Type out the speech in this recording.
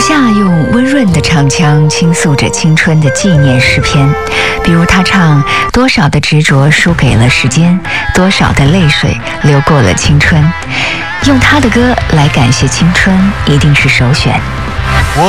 夏用温润的唱腔倾诉着青春的纪念诗篇，比如他唱多少的执着输给了时间，多少的泪水流过了青春。用他的歌来感谢青春，一定是首选。